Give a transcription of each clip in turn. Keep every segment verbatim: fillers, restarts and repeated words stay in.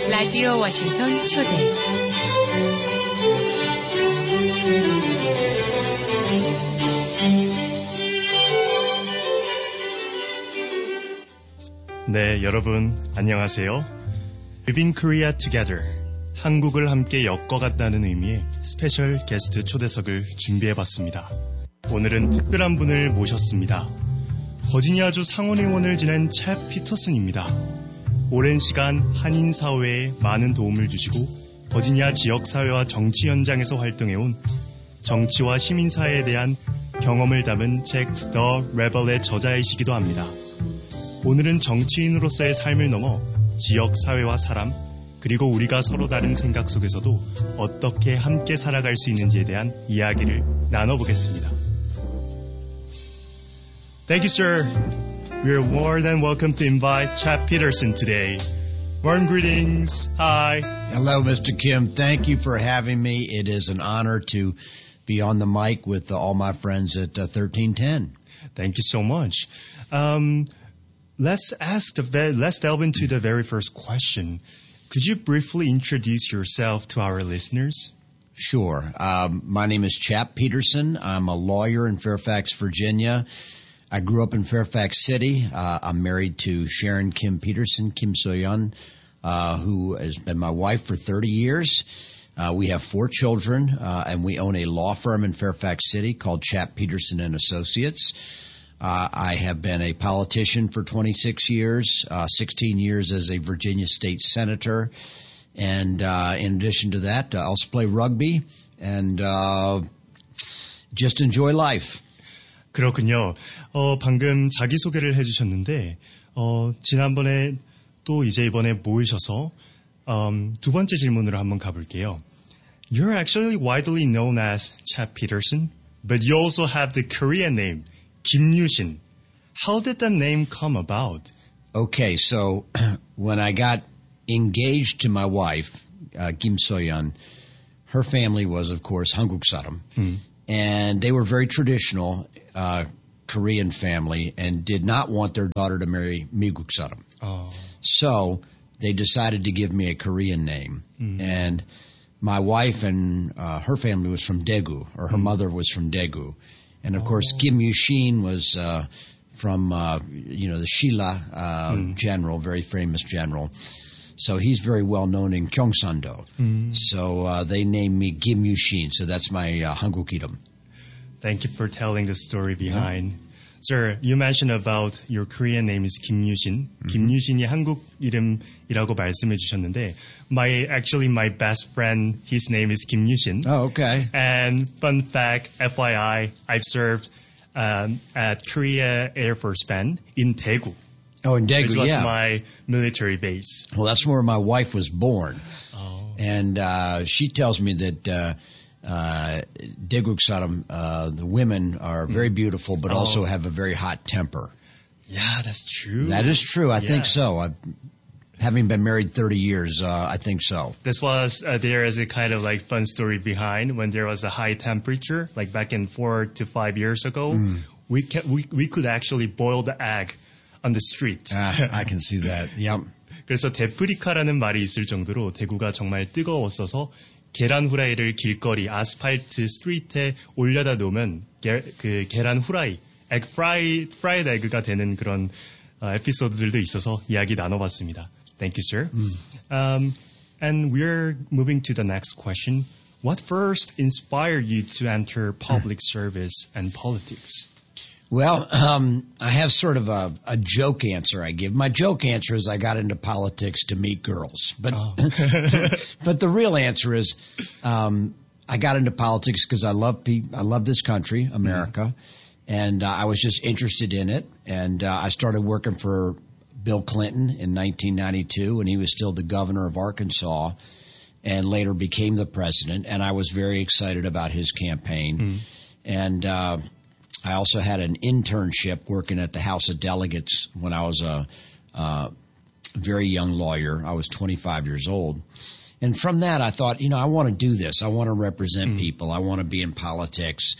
라디오 워싱턴 초대 네, 여러분 안녕하세요. Living Korea Together, 한국을 함께 엮어간다는 의미의 스페셜 게스트 초대석을 준비해봤습니다. 오늘은 특별한 분을 모셨습니다. 버지니아주 상원의원을 지낸 챗 피터슨입니다. 오랜 시간 한인 사회에 많은 도움을 주시고 버지니아 지역사회와 정치 현장에서 활동해온 정치와 시민사회에 대한 경험을 담은 책 The Rebel의 저자이시기도 합니다. 오늘은 정치인으로서의 삶을 넘어 지역 사회와 사람, 그리고 우리가 서로 다른 생각 속에서도 어떻게 함께 살아갈 수 있는지에 대한 이야기를 나눠보겠습니다. Thank you, sir. We are more than welcome to invite Chad Peterson today. Warm greetings. Hi. Hello, Mister Kim. Thank you for having me. It is an honor to be on the mic with uh, all my friends at uh, thirteen ten. Thank you so much. Um, let's ask the ve- let's delve into the very first question. Could you briefly introduce yourself to our listeners? Sure. Um, my name is Chap Peterson. I'm a lawyer in Fairfax, Virginia. I grew up in Fairfax City. Uh, I'm married to Sharon Kim Peterson, Kim So-yeon, uh, who has been my wife for thirty years. Uh, we have four children, uh, and we own a law firm in Fairfax City called Chap Peterson and Associates. Uh, I have been a politician for twenty-six years, uh, sixteen years as a Virginia state senator. And uh, in addition to that, I also play rugby and uh, just enjoy life. 그렇군요. 어, 방금 자기소개를 해주셨는데 어, 지난번에 또 이제 이번에 모이셔서 um, 두 번째 질문으로 한번 가볼게요. You're actually widely known as Chad Peterson, but you also have the Korean name, Kim Yu-shin. How did that name come about? Okay, so when I got engaged to my wife, uh, Kim So-yeon, her family was, of course, Hanguk Saram. Hmm. And they were very traditional uh, Korean family and did not want their daughter to marry Miguk Saram. Oh. So they decided to give me a Korean name. Hmm. And my wife and uh, her family was from Daegu, or her hmm. mother was from Daegu. And, of oh. course, Kim Yu-shin was uh, from, uh, you know, the Shilla uh, mm. general, very famous general. So he's very well known in Gyeongsando. Mm. So uh, they named me Kim Yu-shin, so that's my uh, Hanguk iram. Thank you for telling the story behind. Yeah. Sir, you mentioned about your Korean name is Kim Yu-shin. Mm-hmm. Kim Yu-shin이 한국 이름이라고 말씀해 주셨는데, my actually my best friend, his name is Kim Yu-shin. Oh, okay. And fun fact, F Y I, I've served um, at Korea Air Force Band in Daegu. Oh, in Daegu, which was yeah. my military base. Well, that's where my wife was born. Oh. And uh, she tells me that uh, uh, Daeguk Saram, uh, the women are very beautiful, but oh. also have a very hot temper. Yeah, that's true. That is true. I yeah. think so. I've, having been married thirty years, uh, I think so. This was, uh, there is a kind of like fun story behind when there was a high temperature, like back in four to five years ago, mm. we, can, we, we could actually boil the egg on the street. Ah, I can see that. Yep. 그래서 데프리카라는 말이 있을 정도로 대구가 정말 뜨거웠어서 계란 후라이를 길거리 아스팔트 스트리트에 올려다 놓으면 게, 그 계란 후라이, egg fry, fried egg가 되는 그런 어, 에피소드들도 있어서 이야기 나눠봤습니다. Thank you, sir. Mm. Um, and we're moving to the next question. What first inspired you to enter public service and politics? Well, um, I have sort of a, a joke answer I give. My joke answer is I got into politics to meet girls. But oh. but the real answer is um, I got into politics because I love pe- I love this country, America, mm-hmm. and uh, I was just interested in it. And uh, I started working for Bill Clinton in nineteen ninety-two when he was still the governor of Arkansas and later became the president. And I was very excited about his campaign. Mm-hmm. And uh I also had an internship working at the House of Delegates when I was a, a very young lawyer. I was twenty-five years old. And from that, I thought, you know, I want to do this. I want to represent mm. people. I want to be in politics.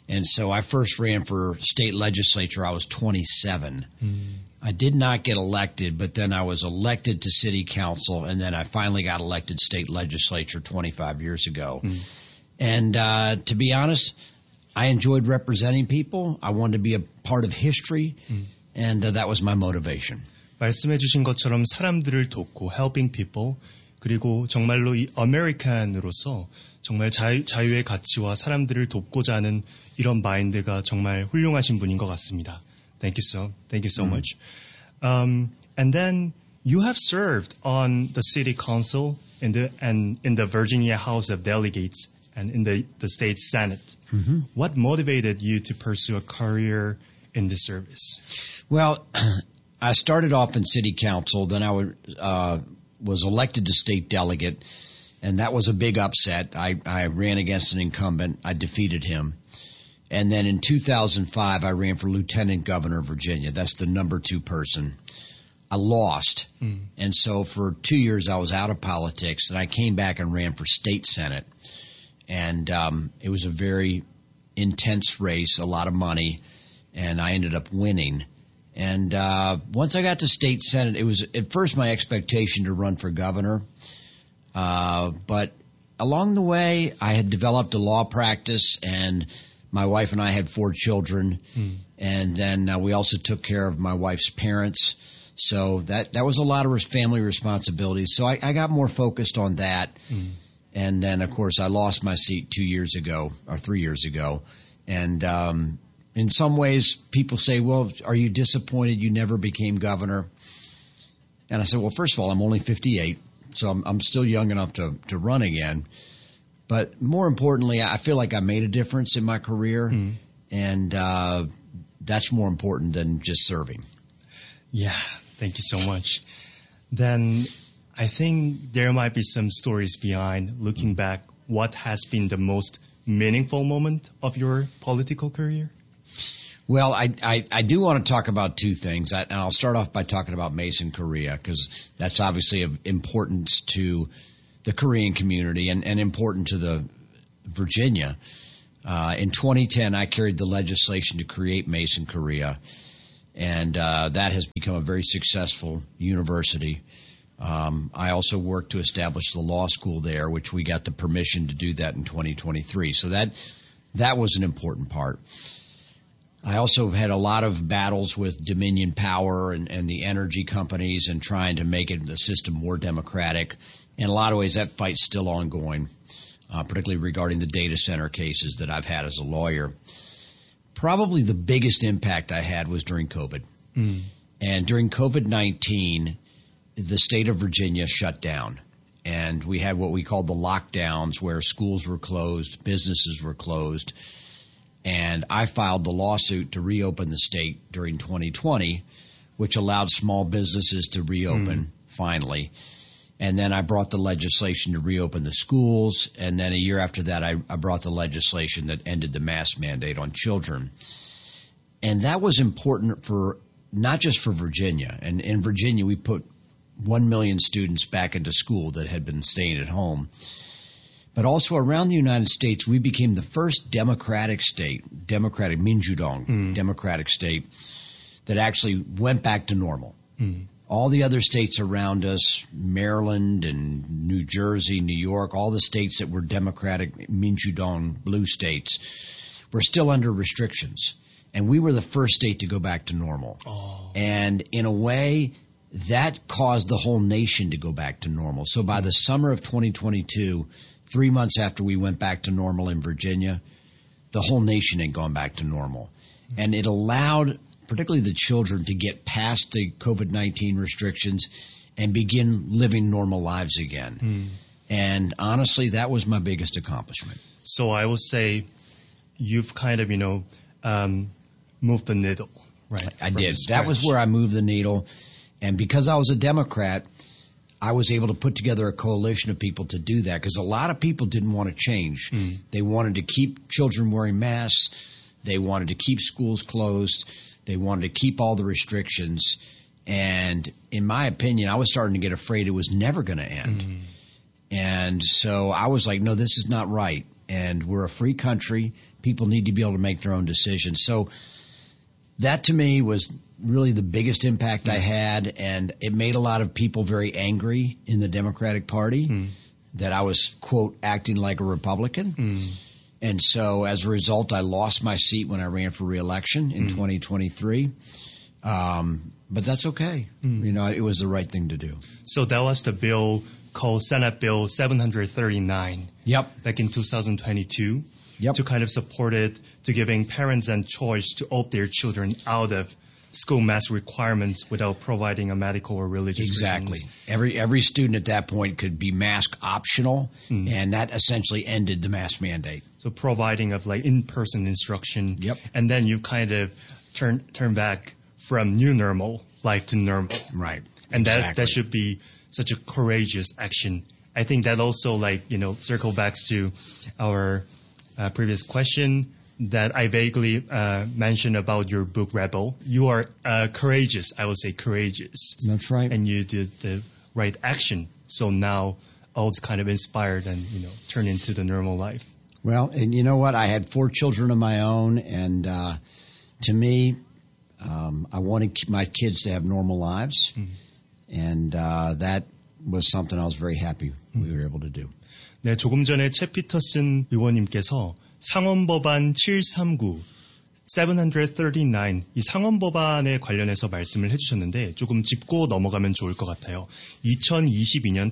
And so I first ran for state legislature. I was twenty-seven. Mm. I did not get elected, but then I was elected to city council, and then I finally got elected state legislature twenty-five years ago. Mm. And uh, to be honest, I enjoyed representing people. I wanted to be a part of history, mm. and uh, that was my motivation. 말씀해 주신 것처럼 사람들을 돕고 helping people, 그리고 정말로 이 아메리칸으로서 정말 자유, 자유의 가치와 사람들을 돕고자 하는 이런 마인드가 정말 훌륭하신 분인 것 같습니다. Thank you so, thank you so mm. much. Um, and then you have served on the city council in the and in the Virginia House of Delegates and in the, the state senate. Mm-hmm. What motivated you to pursue a career in this service? Well, I started off in city council, then I would, uh, was elected to state delegate, and that was a big upset. I, I ran against an incumbent. I defeated him. And then in two thousand five, I ran for lieutenant governor of Virginia. That's the number two person. I lost. Mm. And so for two years, I was out of politics, and I came back and ran for state senate. And um, it was a very intense race, a lot of money, and I ended up winning. And uh, once I got to state senate, it was at first my expectation to run for governor. Uh, but along the way, I had developed a law practice, and my wife and I had four children. Mm. And then uh, we also took care of my wife's parents. So that, that was a lot of family responsibilities. So I, I got more focused on that. Mm. And then, of course, I lost my seat two years ago, or three years ago. And um in some ways, people say, well, are you disappointed you never became governor? And I said, well, first of all, I'm only fifty-eight, so I'm, I'm still young enough to, to run again. But more importantly, I feel like I made a difference in my career, mm. and uh, that's more important than just serving. Yeah, thank you so much. Then I think there might be some stories behind looking back. What has been the most meaningful moment of your political career? Well, I, I, I do want to talk about two things, I, and I'll start off by talking about Mason, Korea, because that's obviously of importance to the Korean community and, and important to the Virginia. Uh, in twenty ten, I carried the legislation to create Mason, Korea, and uh, that has become a very successful university. Um, I also worked to establish the law school there, which we got the permission to do that in twenty twenty-three. So that that was an important part. I also had a lot of battles with Dominion Power and, and the energy companies and trying to make it, the system more democratic. In a lot of ways, that fight's still ongoing, uh, particularly regarding the data center cases that I've had as a lawyer. Probably the biggest impact I had was during COVID. Mm. And during COVID nineteen, the state of Virginia shut down. And we had what we called the lockdowns, where schools were closed, businesses were closed. And I filed the lawsuit to reopen the state during twenty twenty, which allowed small businesses to reopen mm. finally. And then I brought the legislation to reopen the schools. And then a year after that, I, I brought the legislation that ended the mask mandate on children. And that was important for not just for Virginia. And in Virginia, we put one million students back into school that had been staying at home. But also around the United States, we became the first democratic state, democratic, Minjudong, mm. democratic state, that actually went back to normal. Mm. All the other states around us, Maryland and New Jersey, New York, all the states that were democratic, Minjudong, blue states, were still under restrictions. And we were the first state to go back to normal. Oh. And in a way, that caused the whole nation to go back to normal. So by the summer of twenty twenty-two, three months after we went back to normal in Virginia, the whole nation had gone back to normal. Mm-hmm. And it allowed particularly the children to get past the COVID nineteen restrictions and begin living normal lives again. Mm. And honestly, that was my biggest accomplishment. So I would say you've kind of, you know, um, moved the needle, right? I did. That was where I moved the needle. And because I was a Democrat, I was able to put together a coalition of people to do that, because a lot of people didn't want to change. Mm. They wanted to keep children wearing masks. They wanted to keep schools closed. They wanted to keep all the restrictions. And in my opinion, I was starting to get afraid it was never going to end. Mm. And so I was like, no, this is not right. and we're a free country. People need to be able to make their own decisions. So that to me was really the biggest impact mm. I had, and it made a lot of people very angry in the Democratic Party mm. that I was, quote, acting like a Republican. Mm. And so as a result, I lost my seat when I ran for re-election in mm. twenty twenty-three. Um, but that's okay. Mm. You know, it was the right thing to do. So that was the bill called Senate Bill seven thirty-nine. Yep. Back in two thousand twenty-two. Yep. To kind of support it, to giving parents a choice to opt their children out of school mask requirements without providing a medical or religious Exactly. reasons. Every every student at that point could be mask optional, mm. and that essentially ended the mask mandate. So providing of like in-person instruction. Yep. And then you kind of turn turn back from new normal life to normal. Right. And that exactly. that should be such a courageous action. I think that also like, you know, circle back to our uh, previous question that I vaguely uh, mentioned about your book, Rebel. You are uh, courageous. I would say courageous. That's right. And you did the right action. So now all it's kind of inspired and, you know, turned into the normal life. Well, and you know what? I had four children of my own, and uh, to me, um, I wanted my kids to have normal lives, mm. and uh, that was something I was very happy mm. we were able to do. 네, 조금 전에 채 피터슨 의원님께서 상원법안 칠백삼십구, 칠백삼십구 이 상원법안에 관련해서 말씀을 해주셨는데 조금 짚고 넘어가면 좋을 것 같아요. 이천이십이 년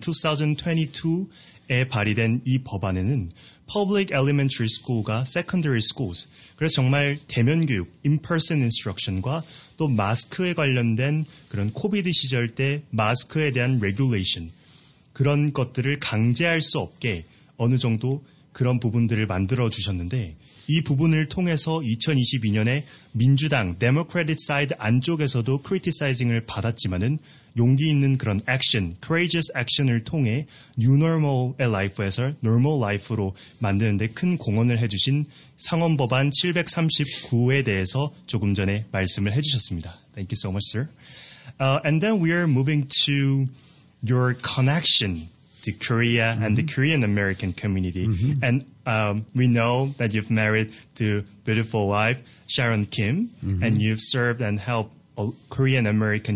이천이십이에 발의된 이 법안에는 Public Elementary School과 Secondary Schools, 그래서 정말 대면 교육, in-person instruction과 또 마스크에 관련된 그런 코비드 시절 때 마스크에 대한 regulation, 그런 것들을 강제할 수 없게 어느 정도 그런 부분들을 만들어 주셨는데 이 부분을 통해서 이천이십이 년에 민주당 Democratic side 안쪽에서도 criticizing을 받았지만은 용기 있는 그런 action, courageous action을 통해 new normal의 life에서 normal life로 만드는데 큰 공헌을 해주신 상원법안 칠백삼십구에 대해서 조금 전에 말씀을 해주셨습니다. Thank you so much, sir. Uh, and then we are moving to your connection to Korea mm-hmm. and the Korean American community. Mm-hmm. And um, we know that you've married to beautiful wife Sharon Kim, mm-hmm. and you've served and helped Korean American